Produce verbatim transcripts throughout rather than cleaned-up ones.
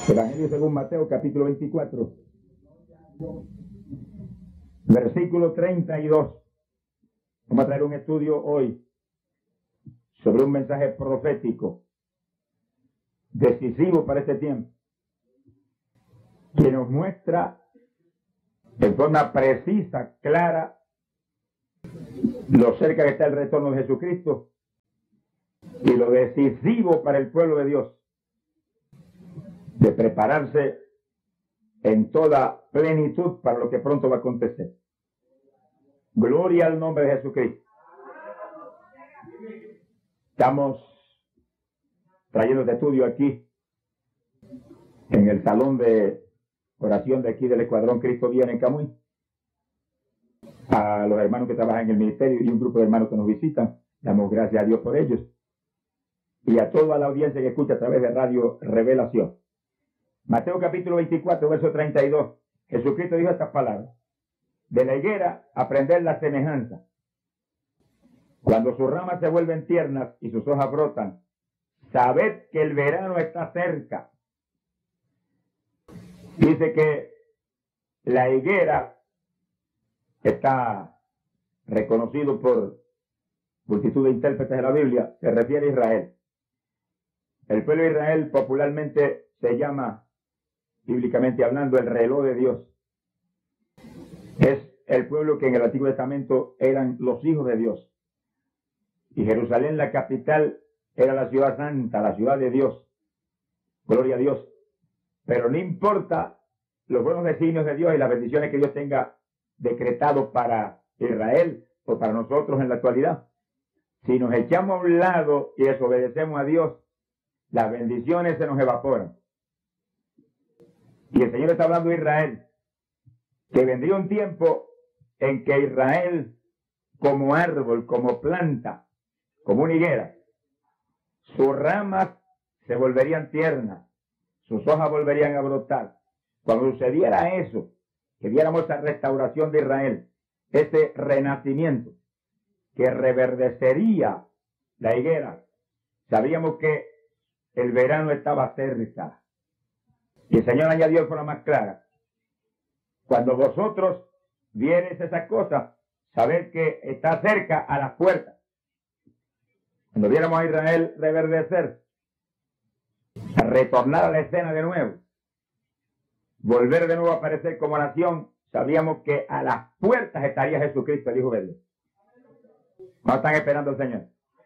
Evangelio según Mateo, capítulo veinticuatro, versículo treinta y dos. Vamos a traer un estudio hoy sobre un mensaje profético decisivo para este tiempo, que nos muestra de forma precisa, clara, lo cerca que está el retorno de Jesucristo y lo decisivo para el pueblo de Dios de prepararse en toda plenitud para lo que pronto va a acontecer. Gloria al nombre de Jesucristo. Estamos trayendo este estudio aquí en el salón de oración de aquí del Escuadrón Cristo Viene en Camuy, a los hermanos que trabajan en el ministerio y un grupo de hermanos que nos visitan. Damos gracias a Dios por ellos y a toda la audiencia que escucha a través de Radio Revelación. Mateo capítulo veinticuatro, verso treinta y dos. Jesucristo dijo estas palabras: de la higuera aprended la semejanza. Cuando sus ramas se vuelven tiernas y sus hojas brotan, sabed que el verano está cerca. Dice que la higuera está reconocido por multitud de intérpretes de la Biblia, se refiere a Israel. El pueblo de Israel popularmente se llama, bíblicamente hablando, el reloj de Dios. Es el pueblo que en el Antiguo Testamento eran los hijos de Dios. Y Jerusalén, la capital, era la ciudad santa, la ciudad de Dios. Gloria a Dios. Pero no importa los buenos designios de Dios y las bendiciones que Dios tenga decretado para Israel o para nosotros en la actualidad. Si nos echamos a un lado y desobedecemos a Dios, las bendiciones se nos evaporan. Y el Señor está hablando de Israel, que vendría un tiempo en que Israel, como árbol, como planta, como una higuera, sus ramas se volverían tiernas, sus hojas volverían a brotar. Cuando sucediera eso, que viéramos esa restauración de Israel, ese renacimiento, que reverdecería la higuera, sabíamos que el verano estaba cerca. Y el Señor añadió de forma más clara: cuando vosotros viereis esas cosas, sabed que está cerca a las puertas. Cuando viéramos a Israel reverdecer, a retornar a la escena de nuevo, volver de nuevo a aparecer como nación, sabíamos que a las puertas estaría Jesucristo, el Hijo de Dios. ¿No están esperando al Señor?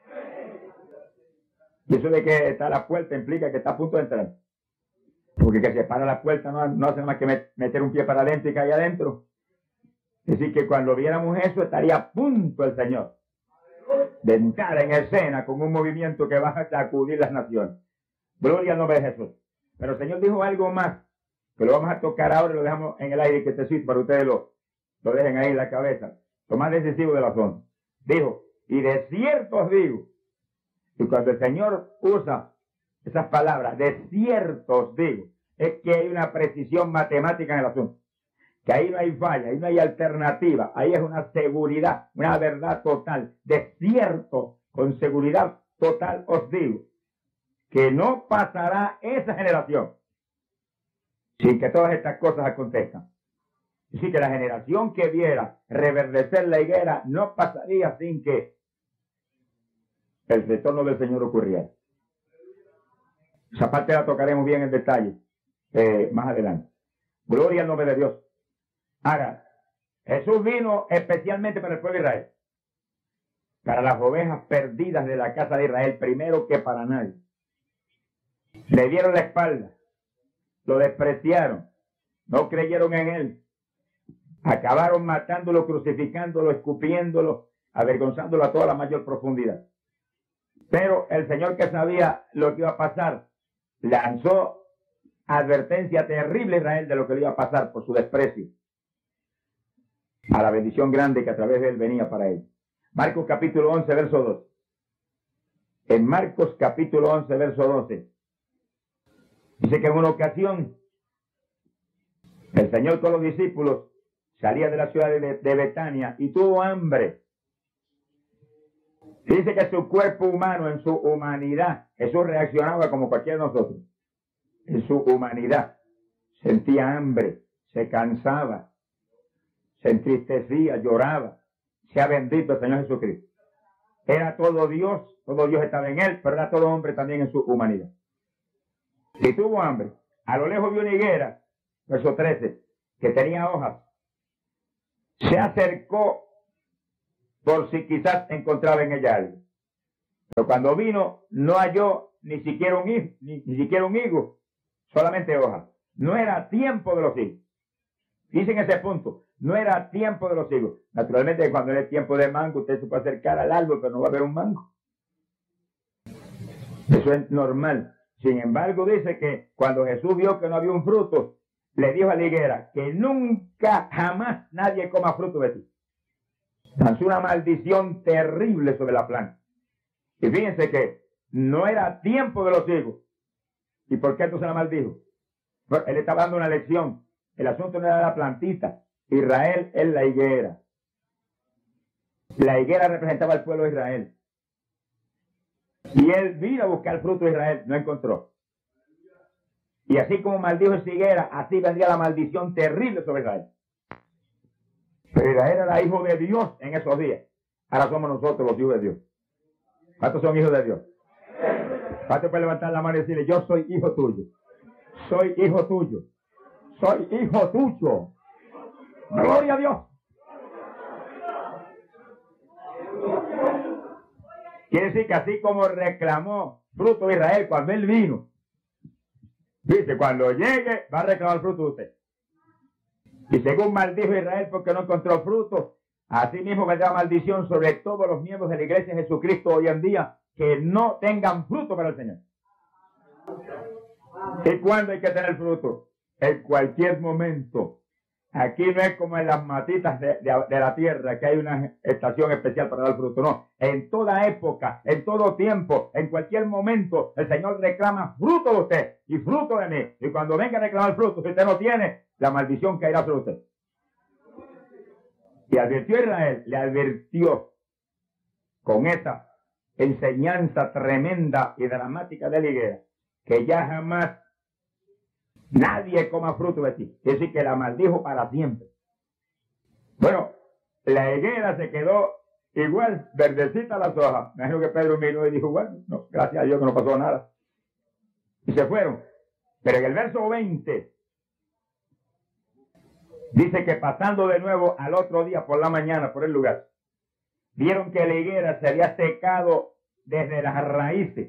Y eso de que está a la puerta implica que está a punto de entrar. Porque que se para la puerta no, no hace más que meter un pie para adentro y caer adentro. Es decir, que cuando viéramos eso, estaría a punto el Señor de entrar en escena con un movimiento que va a sacudir las naciones. Gloria al nombre de Jesús. Pero el Señor dijo algo más, que lo vamos a tocar ahora y lo dejamos en el aire, que te sirve para ustedes lo, lo dejen ahí en la cabeza. Lo más decisivo del asunto. Dijo: y de cierto os digo. Y cuando el Señor usa esas palabras, de cierto os digo, es que hay una precisión matemática en el asunto. Que ahí no hay falla, ahí no hay alternativa, ahí es una seguridad, una verdad total. De cierto, con seguridad total os digo, que no pasará esa generación sin que todas estas cosas acontezcan. Así que la generación que viera reverdecer la higuera no pasaría sin que el retorno del Señor ocurriera. Esa parte la tocaremos bien en detalle eh, más adelante. Gloria al nombre de Dios. Ahora, Jesús vino especialmente para el pueblo de Israel, para las ovejas perdidas de la casa de Israel, primero que para nadie. Le dieron la espalda, lo despreciaron, no creyeron en él, acabaron matándolo, crucificándolo, escupiéndolo, avergonzándolo a toda la mayor profundidad. Pero el Señor, que sabía lo que iba a pasar, lanzó advertencia terrible a Israel de lo que le iba a pasar por su desprecio a la bendición grande que a través de él venía para él. Marcos capítulo once, verso dos. En Marcos capítulo once, verso doce, dice que en una ocasión el Señor con los discípulos salía de la ciudad de, de Betania y tuvo hambre. Dice que su cuerpo humano, en su humanidad, Jesús reaccionaba como cualquiera de nosotros. en su humanidad. Sentía hambre, se cansaba, se entristecía, lloraba. Sea bendito el Señor Jesucristo. Era todo Dios, todo Dios estaba en él, pero era todo hombre también en su humanidad. Y tuvo hambre. A lo lejos vio una higuera, verso trece, que tenía hojas. Se acercó por si quizás encontraba en ella algo. Pero cuando vino, no halló ni siquiera un higo, ni, ni siquiera un higo, solamente hojas. No era tiempo de los higos. Dicen ese punto, no era tiempo de los higos. Naturalmente, cuando es tiempo de mango, usted se puede acercar al árbol, pero no va a haber un mango. Eso es normal. Sin embargo, dice que cuando Jesús vio que no había un fruto, le dijo a la higuera que nunca, jamás nadie coma fruto de ti. Lanzó una maldición terrible sobre la planta. Y fíjense que no era tiempo de los higos. ¿Y por qué entonces la maldijo? Bueno, él estaba dando una lección. El asunto no era la plantita. Israel es la higuera. La higuera representaba al pueblo de Israel. Y él vino a buscar el fruto de Israel, no encontró. Y así como maldijo esa higuera, así vendría la maldición terrible sobre Israel. Pero Israel era hijo de Dios en esos días. Ahora somos nosotros los hijos de Dios. ¿Cuántos son hijos de Dios? ¿Cuántos pueden levantar la mano y decirle, yo soy hijo tuyo? Soy hijo tuyo. Soy hijo tuyo. Gloria a Dios. Quiere decir que así como reclamó fruto de Israel cuando él vino, dice, cuando llegue va a reclamar el fruto de usted. Y según maldijo Israel porque no encontró fruto, así mismo vendrá maldición sobre todos los miembros de la iglesia de Jesucristo hoy en día que no tengan fruto para el Señor. ¿Y cuándo hay que tener fruto? En cualquier momento. Aquí no es como en las matitas de, de, de la tierra, que hay una estación especial para dar fruto. No, en toda época, en todo tiempo, en cualquier momento, el Señor reclama fruto de usted y fruto de mí. Y cuando venga a reclamar fruto, si usted no tiene, la maldición caerá sobre usted. Y advirtió a Israel, le advirtió con esa enseñanza tremenda y dramática de la higuera, que ya jamás nadie coma fruto de ti. Es decir, que la maldijo para siempre. Bueno, la higuera se quedó igual, verdecita las hojas. Me imagino que Pedro miró y dijo, bueno, no, gracias a Dios que no pasó nada. Y se fueron. Pero en el verso veinte, dice que pasando de nuevo al otro día por la mañana por el lugar, vieron que la higuera se había secado desde las raíces.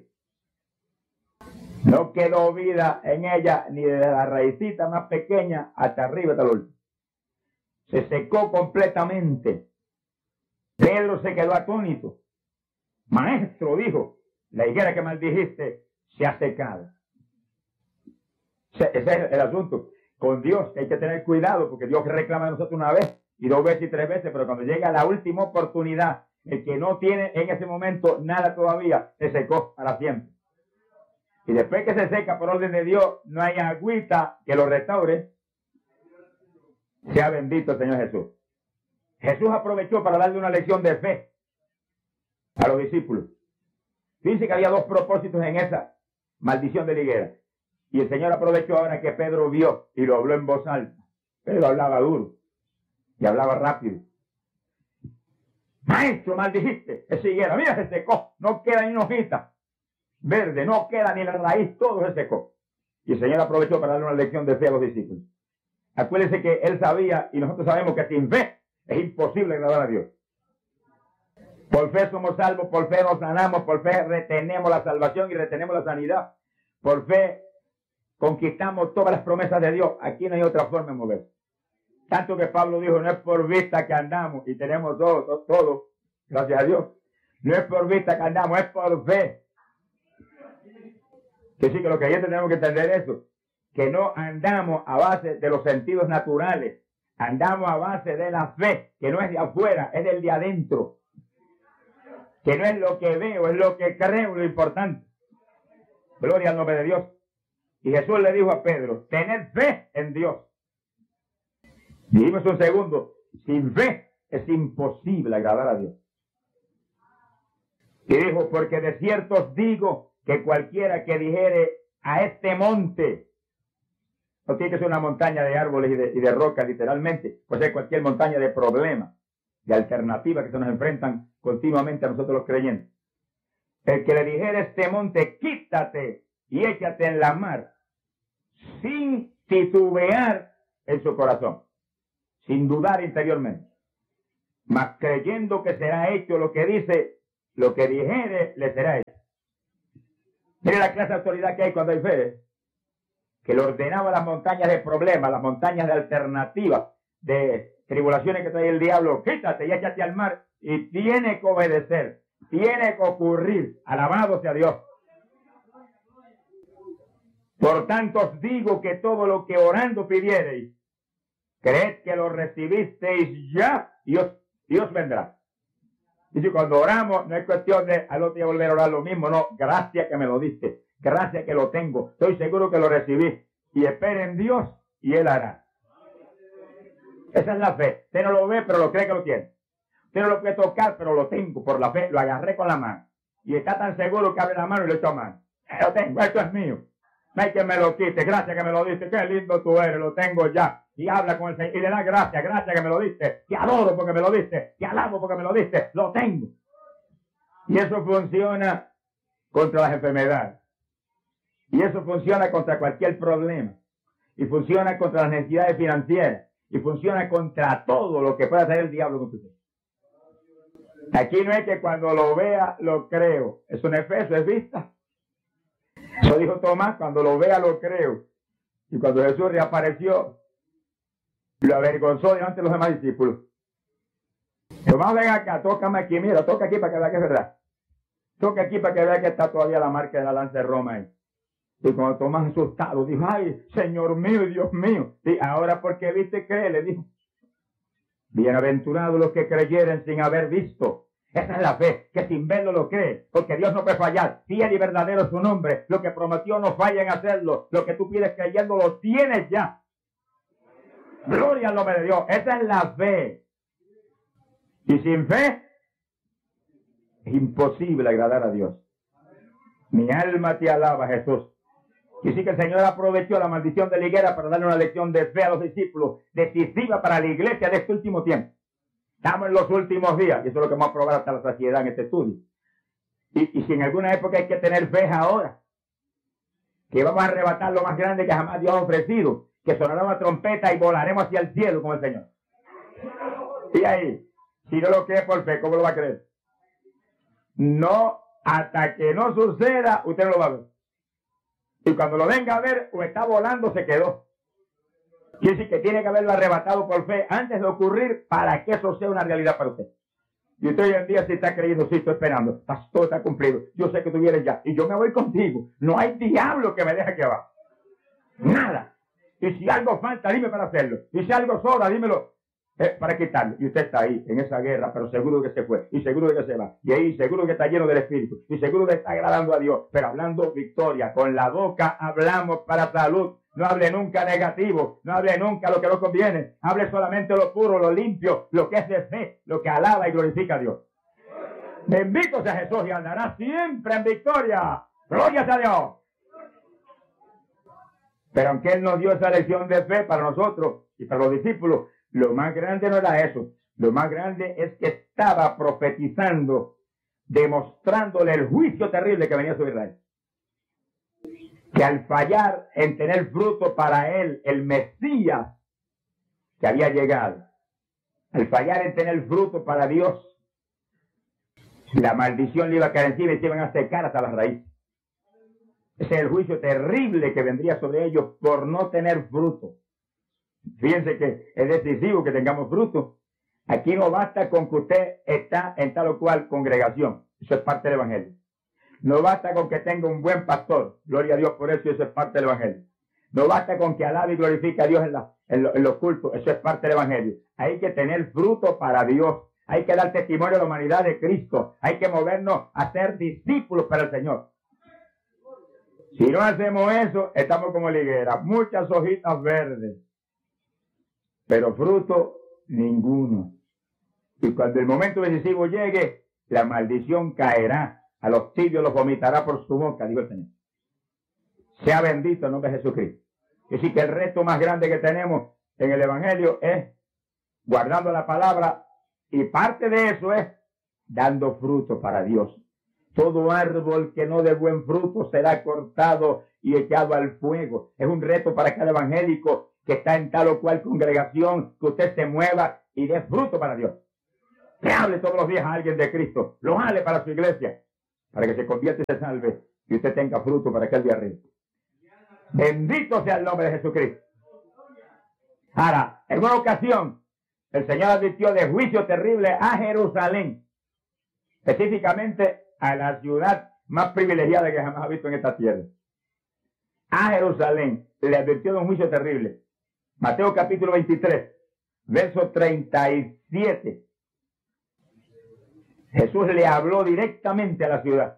No quedó vida en ella ni de la raicita más pequeña hasta arriba hasta el último. Se secó completamente. Pedro se quedó atónito. Maestro, dijo, la higuera que maldijiste se ha secado. Ese es el asunto. Con Dios hay que tener cuidado porque Dios reclama de nosotros una vez y dos veces y tres veces, pero cuando llega la última oportunidad, el que no tiene en ese momento nada todavía, se secó para siempre. Y después que se seca por orden de Dios, no hay agüita que lo restaure. Sea bendito el Señor Jesús. Jesús aprovechó para darle una lección de fe a los discípulos. Dice que había dos propósitos en esa maldición de la higuera. Y el Señor aprovechó ahora que Pedro vio y lo habló en voz alta. Pedro hablaba duro y hablaba rápido. Maestro, maldijiste esa higuera. Mira, se secó. No queda ni una hojita verde, no queda ni la raíz, todo se secó. Y el Señor aprovechó para darle una lección de fe a los discípulos. Acuérdense que Él sabía y nosotros sabemos que sin fe es imposible agradar a Dios. Por fe somos salvos, por fe nos sanamos, por fe retenemos la salvación y retenemos la sanidad. Por fe conquistamos todas las promesas de Dios. Aquí no hay otra forma de moverse. Tanto que Pablo dijo, no es por vista que andamos y tenemos todo, todo, todo, gracias a Dios. No es por vista que andamos, es por fe. Que sí, que lo que ayer tenemos que entender eso, que no andamos a base de los sentidos naturales, andamos a base de la fe, que no es de afuera, es del de adentro, que no es lo que veo, es lo que creo, lo importante. Gloria al nombre de Dios. Y Jesús le dijo a Pedro, tened fe en Dios. Dijimos un segundo, sin fe es imposible agradar a Dios. Y dijo, porque de cierto os digo que cualquiera que dijere a este monte, No tiene que ser una montaña de árboles y de, y de rocas, literalmente. Puede ser cualquier montaña de problemas, de alternativas que se nos enfrentan continuamente a nosotros los creyentes. El que le dijera a este monte, quítate y échate en la mar, sin titubear en su corazón, sin dudar interiormente, mas creyendo que será hecho lo que dice, lo que dijere, le será hecho. Mire la clase de autoridad que hay cuando hay fe, que le ordenaba las montañas de problemas, las montañas de alternativas, de tribulaciones que trae el diablo, quítate y échate al mar, y tiene que obedecer, tiene que ocurrir. Alabado sea Dios. Por tanto os digo que todo lo que orando pidiereis, creed que lo recibisteis ya, y os, y os vendrá. Dice, cuando oramos, no es cuestión de al otro día volver a orar lo mismo, no, gracias que me lo diste, gracias que lo tengo, estoy seguro que lo recibí, y esperen en Dios, y Él hará. Esa es la fe. Usted no lo ve, pero lo cree que lo tiene. Usted no lo puede tocar, pero lo tengo por la fe, lo agarré con la mano, y está tan seguro que abre la mano y lo echo a mano. Lo tengo, esto es mío. No hay que me lo quite, gracias que me lo diste, qué lindo tú eres, lo tengo ya. Y habla con el Señor y le da gracias, gracias que me lo diste, te adoro porque me lo diste, te alabo porque me lo diste, lo tengo. Y eso funciona contra las enfermedades. Y eso funciona contra cualquier problema. Y funciona contra las necesidades financieras. Y funciona contra todo lo que pueda hacer el diablo con usted. Aquí no es que cuando lo vea, lo creo. Eso no es fe, eso es vista. Eso dijo Tomás, cuando lo vea, lo creo. Y cuando Jesús reapareció, lo avergonzó delante de los demás discípulos. Tomás, ven acá, tócame aquí, mira, toca aquí para que vea que es verdad. Toca aquí para que vea que está todavía la marca de la lanza de Roma ahí. Y cuando Tomás, asustado, dijo, ay, Señor mío y Dios mío. Y ahora porque viste, cree, le dijo. Bienaventurados los que creyeren sin haber visto. Esa es la fe, que sin verlo lo cree, porque Dios no puede fallar. Fiel y verdadero es su nombre. Lo que prometió no falla en hacerlo. Lo que tú pides creyendo lo tienes ya. Gloria al nombre de Dios. Esa es la fe. Y sin fe es imposible agradar a Dios. Mi alma te alaba, Jesús. Y sí que el Señor aprovechó la maldición de la higuera para darle una lección de fe a los discípulos, decisiva para la iglesia de este último tiempo. Estamos en los últimos días, y eso es lo que vamos a probar hasta la saciedad en este estudio. Y, y si en alguna época hay que tener fe ahora, que vamos a arrebatar lo más grande que jamás Dios ha ofrecido, que sonará una trompeta y volaremos hacia el cielo con el Señor. Y ahí, si no lo cree por fe, ¿cómo lo va a creer? No, hasta que no suceda, usted no lo va a ver. Y cuando lo venga a ver, o está volando, se quedó. Quiere decir que tiene que haberlo arrebatado por fe antes de ocurrir para que eso sea una realidad para usted. Y usted hoy en día sí está creyendo, sí estoy esperando, todo está cumplido, yo sé que tú vienes ya, y yo me voy contigo. No hay diablo que me deje aquí abajo. Nada. Y si algo falta, dime para hacerlo. Y si algo sobra, dímelo eh, para quitarlo. Y usted está ahí, en esa guerra, pero seguro que se fue, y seguro que se va. Y ahí seguro que está lleno del Espíritu, y seguro que está agradando a Dios, pero hablando victoria. Con la boca hablamos para salud. No hable nunca negativo, no hable nunca lo que no conviene. Hable solamente lo puro, lo limpio, lo que es de fe, lo que alaba y glorifica a Dios. Bendito sea Jesús y andará siempre en victoria. Gloria a Dios. Pero aunque Él nos dio esa lección de fe para nosotros y para los discípulos, lo más grande no era eso. Lo más grande es que estaba profetizando, demostrándole el juicio terrible que venía sobre Israel. Que al fallar en tener fruto para él, el Mesías que había llegado, al fallar en tener fruto para Dios, la maldición le iba a caer encima y se iban a secar hasta las raíces. Ese es el juicio terrible que vendría sobre ellos por no tener fruto. Fíjense que es decisivo que tengamos fruto. Aquí no basta con que usted está en tal o cual congregación. Eso es parte del Evangelio. No basta con que tenga un buen pastor, gloria a Dios por eso, eso es parte del Evangelio. No basta con que alabe y glorifique a Dios en, la, en, lo, en los cultos, eso es parte del Evangelio. Hay que tener fruto para Dios, hay que dar testimonio a la humanidad de Cristo, hay que movernos a ser discípulos para el Señor. Si no hacemos eso, estamos como la higuera, muchas hojitas verdes, pero fruto ninguno. Y cuando el momento decisivo llegue, la maldición caerá. A los tibios los vomitará por su boca, dijo el Señor. Sea bendito el nombre de Jesucristo. Es decir, que el reto más grande que tenemos en el Evangelio es guardando la palabra, y parte de eso es dando fruto para Dios. Todo árbol que no dé buen fruto será cortado y echado al fuego. Es un reto para cada evangélico que está en tal o cual congregación, que usted se mueva y dé fruto para Dios. Que hable todos los días a alguien de Cristo, lo hable para su iglesia, para que se convierta y se salve, y usted tenga fruto para aquel día arriba. Bendito sea el nombre de Jesucristo. Ahora, en una ocasión, el Señor advirtió de juicio terrible a Jerusalén, específicamente a la ciudad más privilegiada que jamás ha visto en esta tierra. A Jerusalén le advirtió de un juicio terrible. Mateo capítulo veintitrés, verso treinta y siete. Jesús le habló directamente a la ciudad.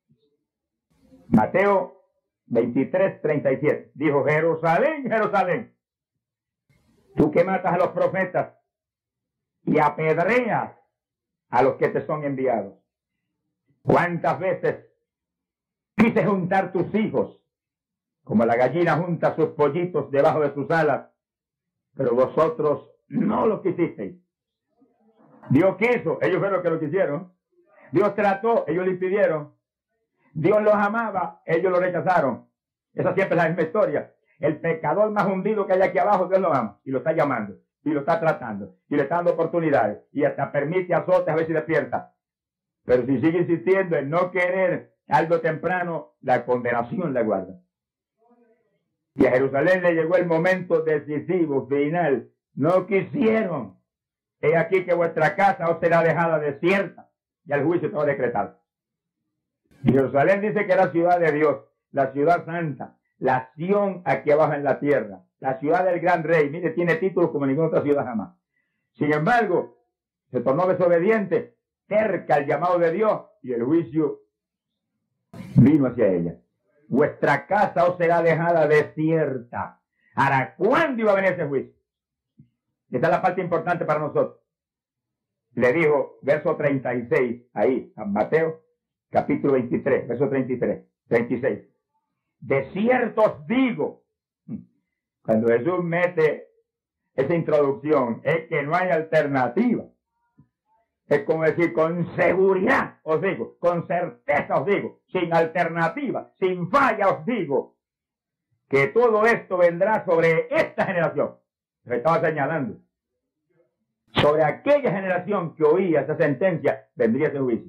Mateo veintitrés, treinta y siete. Dijo: Jerusalén, Jerusalén, tú que matas a los profetas y apedreas a los que te son enviados. ¿Cuántas veces quise juntar tus hijos, como la gallina junta sus pollitos debajo de sus alas, pero vosotros no lo quisisteis? Dios quiso, ellos fueron los que lo quisieron. Dios trató, ellos le impidieron. Dios los amaba, ellos lo rechazaron. Esa siempre es la misma historia. El pecador más hundido que hay aquí abajo, Dios lo ama y lo está llamando y lo está tratando y le está dando oportunidades y hasta permite azotes a ver si despierta. Pero si sigue insistiendo en no querer, algo temprano la condenación la guarda. Y a Jerusalén le llegó el momento decisivo, final. No quisieron. He aquí que vuestra casa os será dejada desierta y el juicio está decretado. Y Jerusalén dice que es la ciudad de Dios, la ciudad santa, la Sión aquí abajo en la tierra, la ciudad del gran rey. Mire, tiene títulos como ninguna otra ciudad jamás. Sin embargo, se tornó desobediente, cerca al llamado de Dios, y el juicio vino hacia ella. Vuestra casa os será dejada desierta. Ahora, ¿cuándo iba a venir ese juicio? Esta es la parte importante para nosotros. Le dijo, verso treinta y seis, ahí, San Mateo, capítulo veintitrés, verso treinta y tres, treinta y seis. De cierto os digo, cuando Jesús mete esa introducción, es que no hay alternativa. Es como decir, con seguridad os digo, con certeza os digo, sin alternativa, sin falla os digo, que todo esto vendrá sobre esta generación. Se estaba señalando. Sobre aquella generación que oía esa sentencia, vendría ese juicio.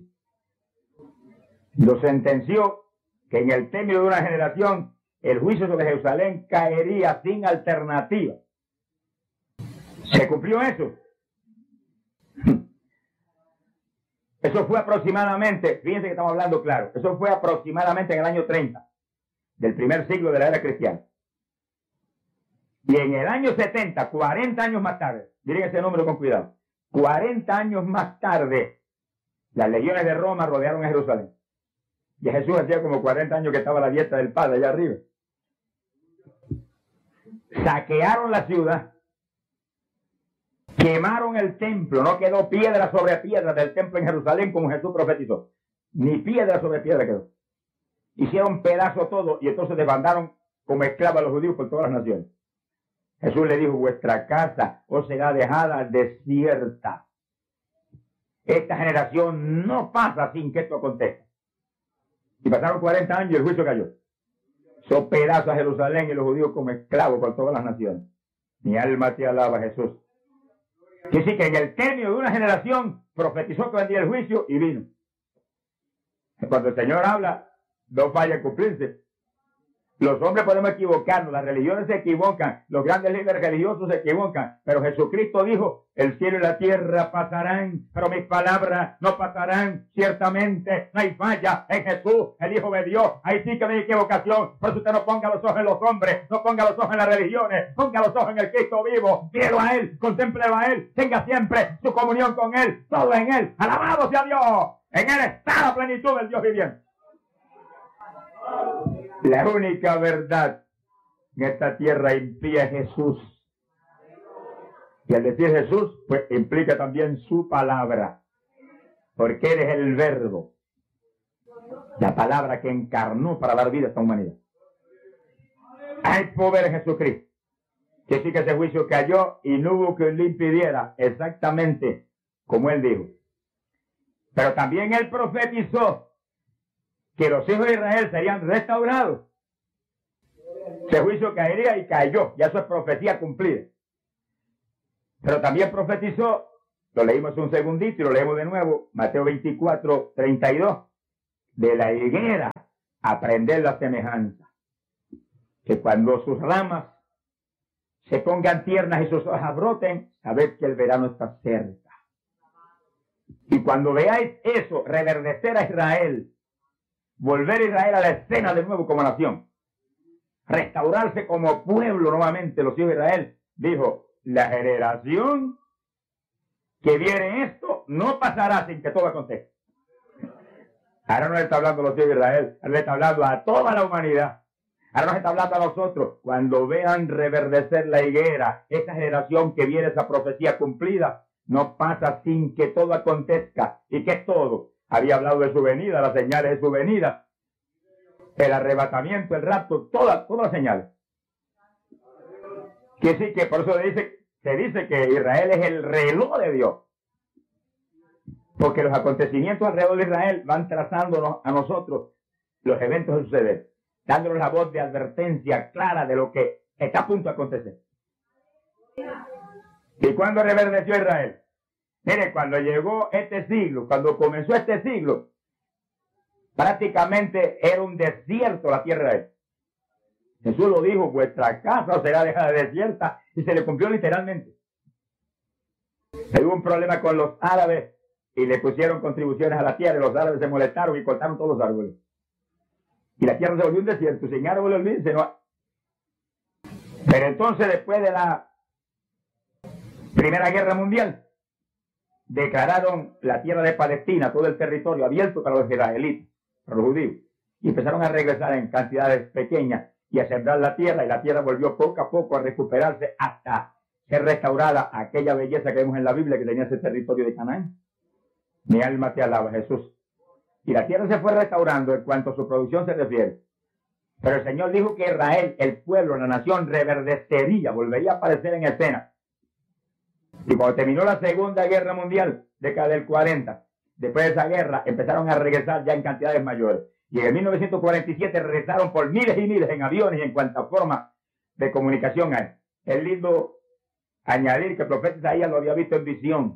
Lo sentenció que en el término de una generación, el juicio sobre Jerusalén caería sin alternativa. ¿Se cumplió eso? Eso fue aproximadamente, fíjense que estamos hablando claro, eso fue aproximadamente en el año treinta del primer siglo de la era cristiana. Y en el año setenta, cuarenta años más tarde, miren ese número con cuidado, cuarenta años más tarde, las legiones de Roma rodearon a Jerusalén. Y Jesús hacía como cuarenta años que estaba a la dieta del Padre allá arriba. Saquearon la ciudad, quemaron el templo, no quedó piedra sobre piedra del templo en Jerusalén como Jesús profetizó. Ni piedra sobre piedra quedó. Hicieron pedazo todo y entonces desbandaron como esclavos a los judíos por todas las naciones. Jesús le dijo, vuestra casa os será dejada desierta. Esta generación no pasa sin que esto acontezca. Y pasaron cuarenta años y el juicio cayó. Son pedazos a Jerusalén y los judíos como esclavos por todas las naciones. Mi alma te alaba, Jesús. Que sí, que en el término de una generación profetizó que vendría el juicio y vino. Cuando el Señor habla, no falla en cumplirse. Los hombres podemos equivocarnos, las religiones se equivocan, los grandes líderes religiosos se equivocan, pero Jesucristo dijo, el cielo y la tierra pasarán, pero mis palabras no pasarán, ciertamente no hay falla en Jesús, el Hijo de Dios, ahí sí que no hay equivocación, por eso usted no ponga los ojos en los hombres, no ponga los ojos en las religiones, ponga los ojos en el Cristo vivo, mírelo a Él, contémplelo a Él, tenga siempre su comunión con Él, todo en Él, alabado sea Dios, en Él está la plenitud del Dios viviente. La única verdad en esta tierra impía es Jesús. Y al decir Jesús, pues implica también su palabra. Porque Él es el verbo. La palabra que encarnó para dar vida a esta humanidad. Hay poder en Jesucristo. Que sí que ese juicio cayó y no hubo quien le impidiera, exactamente como él dijo. Pero también él profetizó que los hijos de Israel serían restaurados. Ese juicio caería y cayó. Ya eso es profecía cumplida. Pero también profetizó, lo leímos un segundito y lo leemos de nuevo, Mateo veinticuatro, treinta y dos, de la higuera aprender la semejanza. Que cuando sus ramas se pongan tiernas y sus hojas broten, sabed que el verano está cerca. Y cuando veáis eso, reverdecer a Israel, volver a Israel a la escena de nuevo como nación, restaurarse como pueblo nuevamente, los hijos de Israel, dijo, la generación que viene esto no pasará sin que todo acontezca. Ahora no le está hablando a los hijos de Israel, ahora le está hablando a toda la humanidad. Ahora nos está hablando a nosotros. Cuando vean reverdecer la higuera, esa generación que viene, esa profecía cumplida, no pasa sin que todo acontezca. ¿Y qué es todo? Había hablado de su venida, las señales de su venida, el arrebatamiento, el rapto, todas, todas las señales. Que sí, que por eso dice, se dice que Israel es el reloj de Dios. Porque los acontecimientos alrededor de Israel van trazándonos a nosotros los eventos de suceder, dándonos la voz de advertencia clara de lo que está a punto de acontecer. ¿Y cuándo reverdeció Israel? Mire, cuando llegó este siglo, cuando comenzó este siglo, prácticamente era un desierto la tierra de él. Jesús lo dijo, vuestra casa será dejada desierta, y se le cumplió literalmente. Hubo un problema con los árabes y le pusieron contribuciones a la tierra, y los árabes se molestaron y cortaron todos los árboles. Y la tierra se volvió un desierto, sin árboles, olvídense, no. Pero entonces, después de la Primera Guerra Mundial, declararon la tierra de Palestina, todo el territorio abierto para los israelitas, para los judíos, y empezaron a regresar en cantidades pequeñas y a sembrar la tierra, y la tierra volvió poco a poco a recuperarse hasta ser restaurada aquella belleza que vemos en la Biblia que tenía ese territorio de Canaán. Mi alma te alaba, Jesús. Y la tierra se fue restaurando en cuanto a su producción se refiere. Pero el Señor dijo que Israel, el pueblo, la nación, reverdecería, volvería a aparecer en escena. Y cuando terminó la Segunda Guerra Mundial, década del cuarenta, después de esa guerra, empezaron a regresar ya en cantidades mayores. Y en mil novecientos cuarenta y siete regresaron por miles y miles en aviones y en cuantas formas de comunicación hay. Es lindo añadir que el profeta Isaías lo había visto en visión.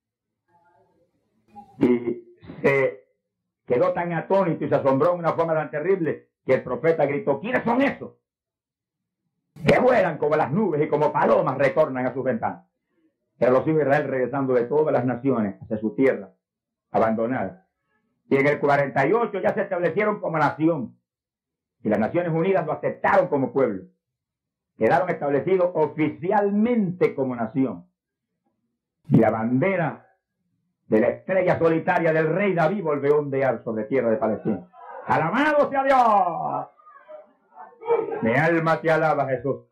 Y se quedó tan atónito y se asombró en una forma tan terrible que el profeta gritó, ¿quiénes son esos? Que vuelan como las nubes y como palomas retornan a sus ventanas. Eran los hijos de Israel regresando de todas las naciones hacia su tierra, abandonada. Y en el cuarenta y ocho ya se establecieron como nación. Y las Naciones Unidas lo aceptaron como pueblo. Quedaron establecidos oficialmente como nación. Y la bandera de la estrella solitaria del rey David volvió a ondear sobre tierra de Palestina. ¡Alabado sea Dios! Mi alma te alaba, Jesús.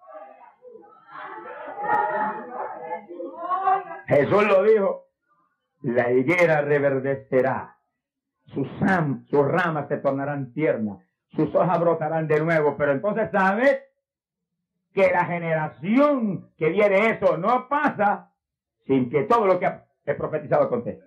Jesús lo dijo, la higuera reverdecerá, sus, sus ramas se tornarán tiernas, sus hojas brotarán de nuevo, pero entonces sabes que la generación que viene eso no pasa sin que todo lo que ha profetizado acontezca.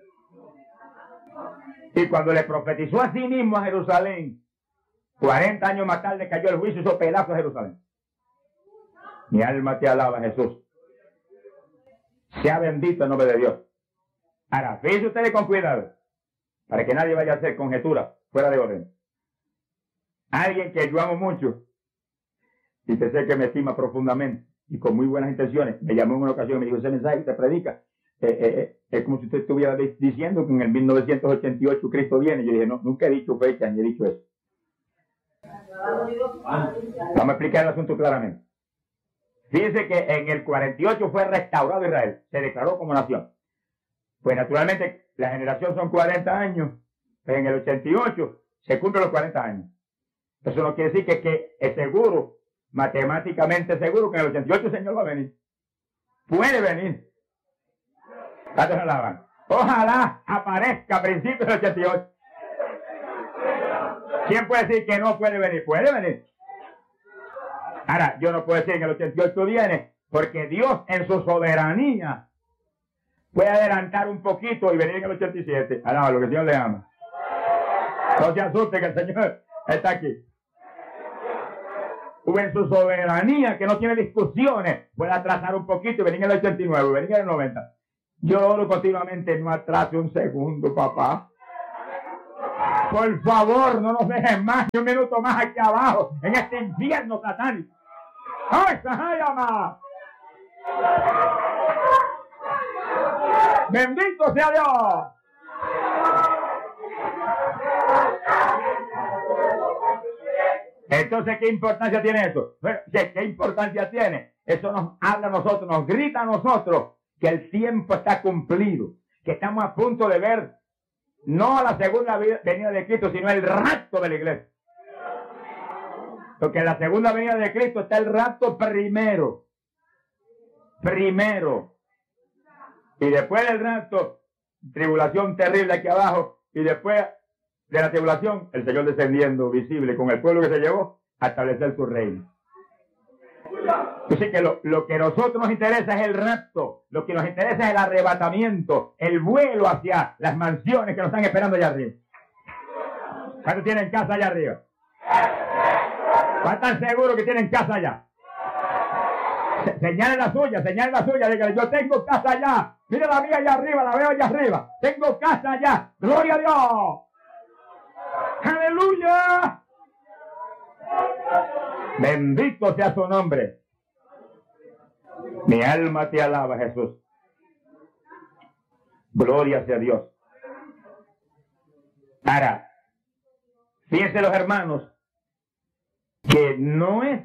Y cuando le profetizó a sí mismo a Jerusalén, cuarenta años más tarde cayó el juicio y hizo pedazos a Jerusalén. Mi alma te alaba, Jesús. Sea bendito el nombre de Dios. Ahora, fíjense ustedes con cuidado, para que nadie vaya a hacer conjeturas fuera de orden. Alguien que yo amo mucho, y que sé que me estima profundamente, y con muy buenas intenciones, me llamó en una ocasión y me dijo, ese mensaje que te predica, eh, eh, es como si usted estuviera diciendo que en el mil novecientos ochenta y ocho Cristo viene. Yo dije, no, nunca he dicho fecha, ni he dicho eso. Vamos a explicar el asunto claramente. Fíjense que en el cuarenta y ocho fue restaurado Israel, se declaró como nación. Pues naturalmente la generación son cuarenta años, pero en el ochenta y ocho se cumplen los cuarenta años. Eso no quiere decir que, que es seguro, matemáticamente seguro, que en el ochenta y ocho el Señor va a venir. Puede venir. Ojalá aparezca a principios del ochenta y ocho. ¿Quién puede decir que no puede venir? Puede venir. Ahora, yo no puedo decir en el ochenta y ocho viene, porque Dios en su soberanía puede adelantar un poquito y venir en el ochenta y siete. Ah, no, lo que el Señor le ama. No se asuste que el Señor está aquí. O en su soberanía, que no tiene discusiones, puede atrasar un poquito y venir en el ochenta y nueve, venir en el noventa. Yo oro continuamente, no atrase un segundo, papá. Por favor, no nos dejen más ni un minuto más aquí abajo, en este infierno satánico. ¡Ay, Sahayama! ¡Bendito sea Dios! Entonces, ¿qué importancia tiene eso? Bueno, ¿qué importancia tiene? Eso nos habla a nosotros, nos grita a nosotros que el tiempo está cumplido, que estamos a punto de ver no la segunda venida de Cristo, sino el rapto de la iglesia. Porque en la segunda venida de Cristo está el rapto primero. Primero. Y después del rapto, tribulación terrible aquí abajo. Y después de la tribulación, el Señor descendiendo visible con el pueblo que se llevó a establecer su reino. Así que lo, lo que a nosotros nos interesa es el rapto, lo que nos interesa es el arrebatamiento, el vuelo hacia las mansiones que nos están esperando allá arriba. ¿Cuántos tienen casa allá arriba? ¿Cuántos están seguros que tienen casa allá? Se, señalen la suya, señalen la suya, díganle, yo tengo casa allá, mira la mía allá arriba, la veo allá arriba, tengo casa allá, gloria a Dios, aleluya. Bendito sea su nombre. Mi alma te alaba, Jesús. Gloria sea Dios. Ahora, fíjense los hermanos, que no es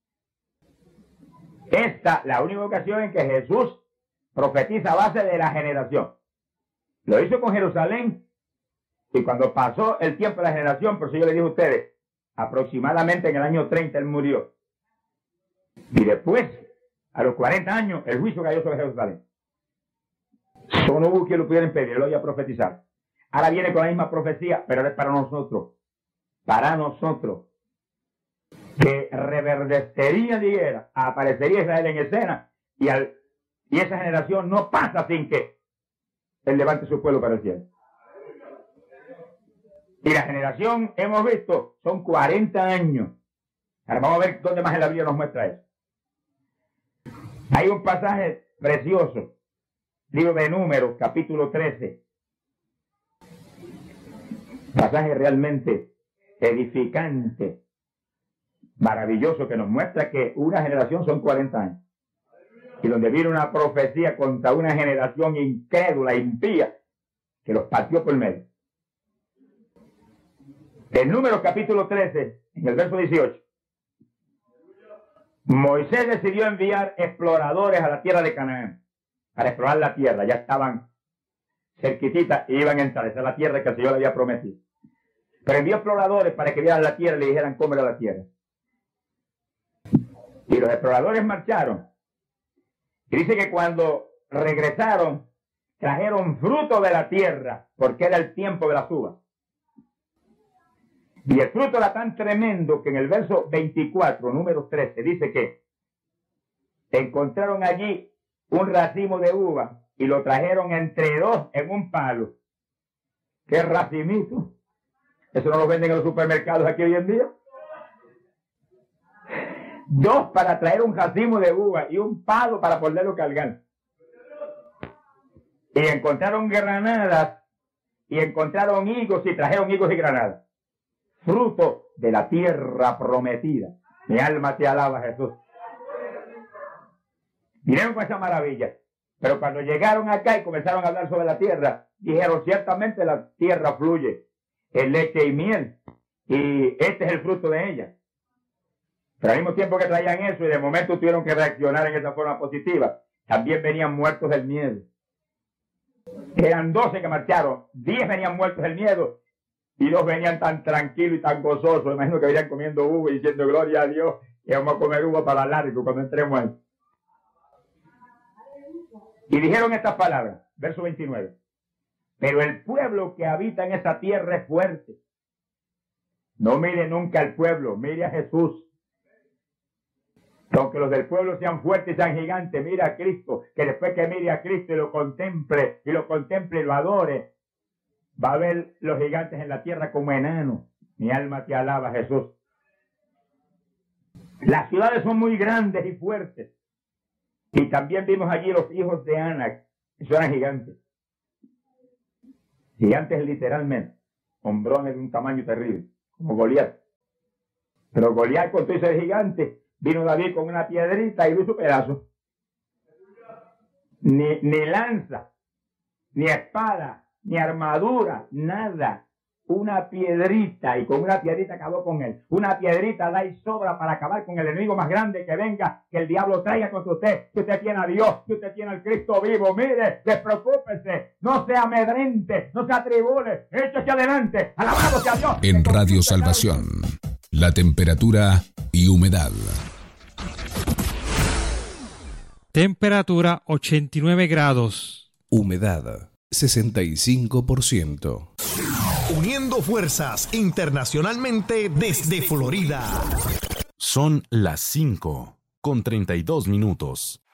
esta la única ocasión en que Jesús profetiza a base de la generación. Lo hizo con Jerusalén, y cuando pasó el tiempo de la generación, por eso yo le dije a ustedes, aproximadamente en el año treinta él murió. Y después, a los cuarenta años, el juicio cayó sobre Jerusalén. Eso no hubo quien lo pudiera impedir, él lo iba a profetizar. Ahora viene con la misma profecía, pero es para nosotros. Para nosotros. Que reverdecería de higuera, aparecería Israel en escena, y, al, y esa generación no pasa sin que él levante su pueblo para el cielo. Y la generación, hemos visto, son cuarenta años. Ahora vamos a ver dónde más en la Biblia nos muestra eso. Hay un pasaje precioso, libro de Números, capítulo trece. Pasaje realmente edificante, maravilloso, que nos muestra que una generación son cuarenta años. Y donde viene una profecía contra una generación incrédula, impía, que los partió por medio. En Números capítulo trece, en el verso dieciocho, Moisés decidió enviar exploradores a la tierra de Canaán para explorar la tierra. Ya estaban cerquititas y iban a entrar. Esa es la tierra que el Señor le había prometido. Pero envió exploradores para que vieran la tierra y le dijeran cómo era la tierra. Y los exploradores marcharon. Y dice que cuando regresaron, trajeron fruto de la tierra, porque era el tiempo de las uvas. Y el fruto era tan tremendo que en el verso veinticuatro, número trece, dice que encontraron allí un racimo de uva y lo trajeron entre dos en un palo. ¿Qué racimito? ¿Eso no lo venden en los supermercados aquí hoy en día? Dos para traer un racimo de uva y un palo para poderlo cargar. Y encontraron granadas y encontraron higos y trajeron higos y granadas. Fruto de la tierra prometida. Mi alma te alaba, Jesús. Vinieron con esa maravilla. Pero cuando llegaron acá y comenzaron a hablar sobre la tierra, dijeron, ciertamente la tierra fluye en leche y miel. Y este es el fruto de ella. Pero al mismo tiempo que traían eso y de momento tuvieron que reaccionar en esa forma positiva, también venían muertos del miedo. Eran doce que marcharon, diez venían muertos del miedo y dos venían tan tranquilos y tan gozosos. Imagino que venían comiendo uva y diciendo gloria a Dios, que vamos a comer uva para largo cuando entremos ahí. Y dijeron estas palabras, verso veintinueve. Pero el pueblo que habita en esa tierra es fuerte. No mire nunca al pueblo, mire a Jesús. Aunque los del pueblo sean fuertes y sean gigantes, mira a Cristo, que después que mire a Cristo y lo contemple, y lo contemple y lo adore, va a ver los gigantes en la tierra como enanos. Mi alma te alaba, Jesús. Las ciudades son muy grandes y fuertes. Y también vimos allí los hijos de Anac, que eran gigantes. Gigantes literalmente, hombrones de un tamaño terrible, como Goliat. Pero Goliat, con todo ese gigante, vino David con una piedrita y lo hizo pedazo. Ni, ni lanza, ni espada, ni armadura, nada. Una piedrita, y con una piedrita acabó con él. Una piedrita da y sobra para acabar con el enemigo más grande que venga, que el diablo traiga contra usted. Si usted tiene a Dios, si usted tiene al Cristo vivo, mire, despreocúpese, no se amedrente, no se atribule, échese adelante, alabado sea Dios. En Radio Salvación, la temperatura y humedad. Temperatura ochenta y nueve grados. Humedad sesenta y cinco por ciento. Uniendo fuerzas internacionalmente desde Florida. Son las cinco con treinta y dos minutos.